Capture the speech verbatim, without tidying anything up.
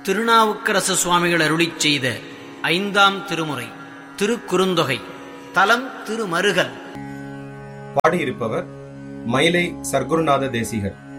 திருநாவுக்கரசு சுவாமிகள் அருளிச் செய்த ஐந்தாம் திருமுறை திருக்குறுந்தொகை. தலம் திருமருகல். பாடியிருப்பவர் மயிலை சர்க்குருநாத தேசிகர்.